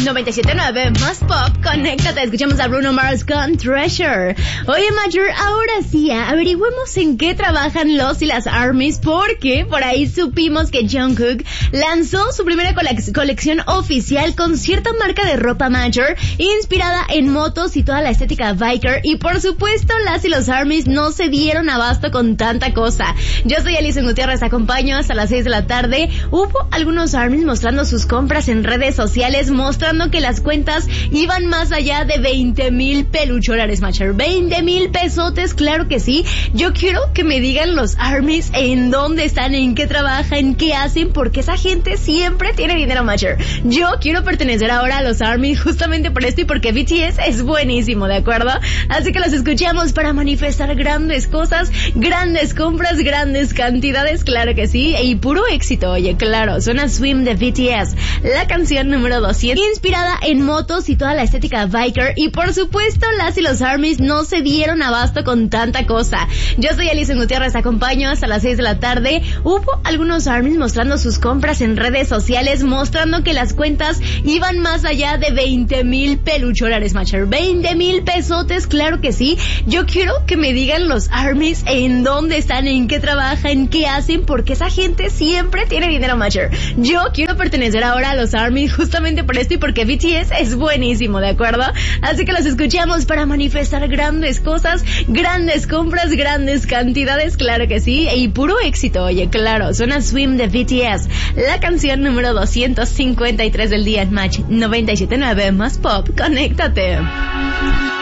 97.9 más pop, conéctate, escuchamos a Bruno Mars con Treasure. Oye, Major, ahora sí, averigüemos en qué trabajan los y las ARMYs, porque por ahí supimos que Jungkook lanzó su primera colección oficial con cierta marca de ropa Major, inspirada en motos y toda la estética biker, y por supuesto las y los ARMYs no se dieron abasto con tanta cosa. Yo soy Alison Gutiérrez, acompaño hasta las 6 de la tarde. Hubo algunos ARMYs mostrando sus compras en redes sociales, mostrando que las cuentas iban más allá de 20,000 pelucholares, Major. 20,000 pesotes, claro que sí. Yo quiero que me digan los ARMYs en dónde están, en qué trabajan, qué hacen, porque esa gente siempre tiene dinero, Major. Yo quiero pertenecer ahora a los ARMYs justamente por esto y porque BTS es buenísimo, ¿de acuerdo? Así que los escuchamos para manifestar grandes cosas, grandes compras, grandes cantidades, claro que sí, y puro éxito. Oye, claro, suena Swim de BTS, la canción número 200, inspirada en motos y toda la estética biker, y por supuesto las y los ARMYs no se dieron abasto con tanta cosa. Yo soy Alison Gutiérrez, acompaño hasta las 6 de la tarde. Hubo algunos ARMYs mostrando sus compras en redes sociales, mostrando que las cuentas iban más allá de 20,000 pelucholares, Major. 20,000 pesotes, claro que sí. Yo quiero que me digan los ARMYs en dónde están, en qué trabajan, qué hacen, porque esa gente siempre tiene dinero, Major. Yo quiero pertenecer ahora a los ARMYs justamente por esto y porque BTS es buenísimo, ¿de acuerdo? Así que los escuchamos para manifestar grandes cosas, grandes compras, grandes cantidades, claro que sí, y puro éxito. Oye, claro, suena Swim de BTS, la canción número 253 del día en Match 97.9 más pop, conéctate.